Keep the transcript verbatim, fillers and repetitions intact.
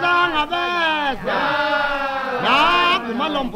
างอะเบสยากูมาลมพ